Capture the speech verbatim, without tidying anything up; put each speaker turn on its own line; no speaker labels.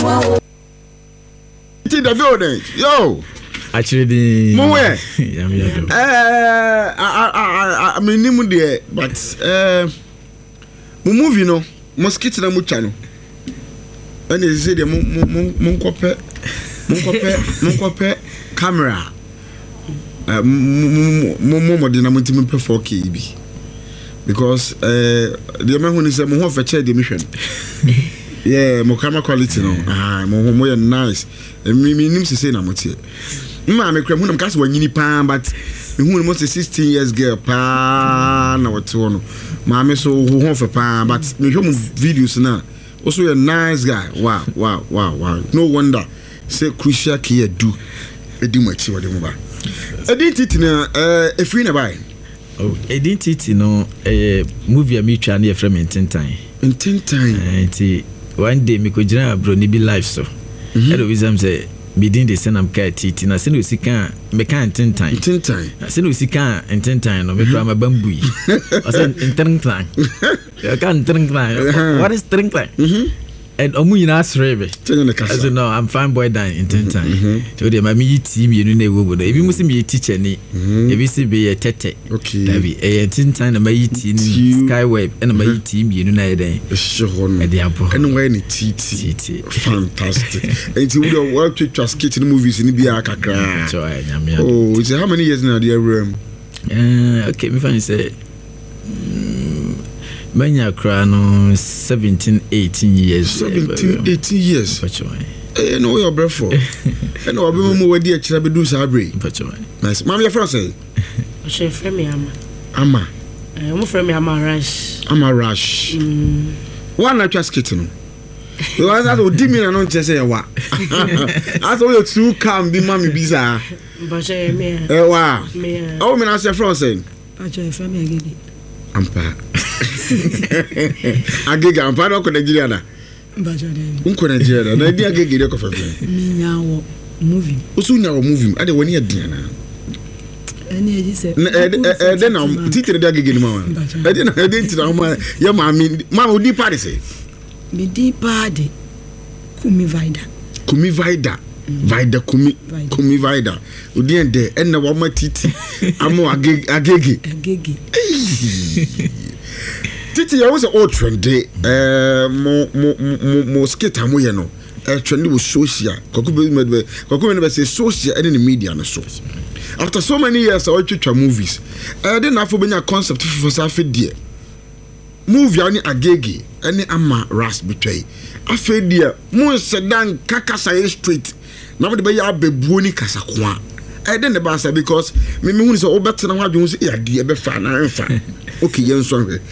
the building. Yo.
Actually,
Mo eh.
Eh,
I I I mean nimu there, but eh mo movie no, mosquito na mo chano. And they say the mo mo mo kope mo kope mo kope camera. Uh, mo mo mo de na mo timi pe four K bi. Because uh the man who is mo ho fa chair the mission. Yeah, mo camera quality no. Ah, mo mo ye nice. Me me nim se say na mo tie. Ma me kram hunam kase wanyini pa but me hu mo say sixteen years girl pa na what no. Ma me so ho fa pa but me hwe mo videos na. Also a nice guy. Wow, wow, wow, wow. No wonder say crucial key do edi mo chi wode mo ba. Identity na eh e free na buy.
Oh, identity no eh movie a me twa na e frame in time.
In time.
Eh one day me ko jira bro ni be live so. Mm-hmm. Hello wisdom say me din dey send am car titi na say no sika me kan ten time.
Ten time.
Na say no sika in ten time no me kra ma bambui. I say in ten time. You can ten time. What is ten time? Mhm. And omu nyina srebe. I say no, I'm fine boy down in ten time. So dey ma me team you know wo bodo. Ebi musi me teacher ni. Ebi si be ye tete.
Okay.
Dabi e ten time na ma yi team Skyweb and ma yi team you know na den.
Sure no.
E dey apo.
And why ni titi. Fantastic. And you would work to trust kitchen movies in Bia kakra.
So I nyame.
Oh, it's how many years now the room?
Uh okay, me find say Manya Crano seventeen, eighteen years.
Seventeen, eighteen years.
Pachoy.
Eh, no, your breath for. And I'll be more dear Chabedu Sabri.
Pachoy.
Nice. Mamma, your friend say.
She friend me, Amma.
Amma.
I'm friend me, Amma Rush.
Amma Rush. One not just kitten. You are that would dimmy and not just say what. I thought you two come be mammy bizarre.
But she me.
Eh, wow. Oh, man, I say, friend saying.
Pachoy, friend me again.
Ampa. Agega ampa no ko Nigeria na.
Mbajo dem.
Unko Nigeria na dia agega de ko fa fa.
Mi nyawo movie.
Osu nyawo movie. Ade woni adia na.
Eni eji se.
Eh de na titire de agega ni ma wa. Eh de na eh de tira ma ya ma mi ma odi party se.
Mi di party. Kumi Vida.
Kumi Vida. Vida Kumi Kumi Vida. Odi ende en na wa ma titi. Amo agega agege.
Agege.
Titi ya was old trend eh mo mo mo mo skate mo ye no eh trend was social kokube medbe kokube be say social and in the media no so after so many years I watch movies eh dey na fo benya concept for safe die movie ani agege ani ama ras betray afa die mo sedan kakasa street na mo de be ya bebuo ni kasakwa I didn't pass because me me who is all better than what you say. Yeah, be fa na fa. Okay, yen so